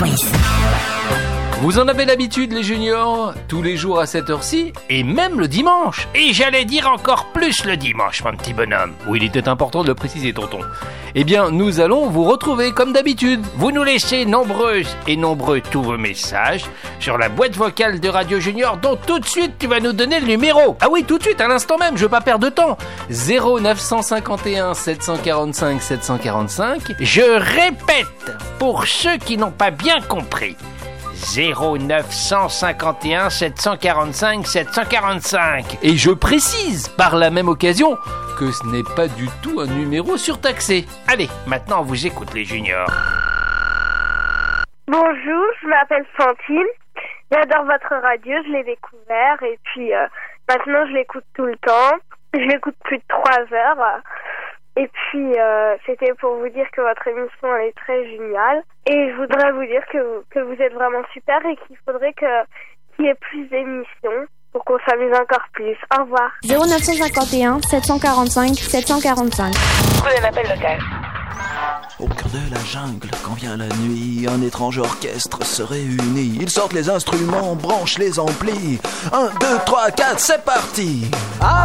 pas ici. Vous en avez l'habitude, les juniors, tous les jours à cette heure-ci, et même le dimanche. Et j'allais dire encore plus le dimanche, mon petit bonhomme. Oui, il était important de le préciser, tonton. Eh bien, nous allons vous retrouver comme d'habitude. Vous nous laissez nombreuses et nombreux tous vos messages sur la boîte vocale de Radio Junior, dont tout de suite tu vas nous donner le numéro. Ah oui, tout de suite, à l'instant même, je veux pas perdre de temps. 0951 745 745. Je répète, pour ceux qui n'ont pas bien compris. 0951 745 745. Et je précise par la même occasion que ce n'est pas du tout un numéro surtaxé. Allez, maintenant on vous écoute les juniors. Bonjour, je m'appelle Fantine. J'adore votre radio, je l'ai découvert et puis maintenant je l'écoute tout le temps. Je l'écoute plus de 3 heures. Et puis, c'était pour vous dire que votre émission, elle est très géniale. Et je voudrais vous dire que vous êtes vraiment super et qu'il faudrait qu'il y ait plus d'émissions pour qu'on s'amuse encore plus. Au revoir. 0951 745 745. Prenez l'appel local. Au cœur de la jungle, quand vient la nuit, un étrange orchestre se réunit. Ils sortent les instruments, branchent les amplis. 1, 2, 3, 4, c'est parti!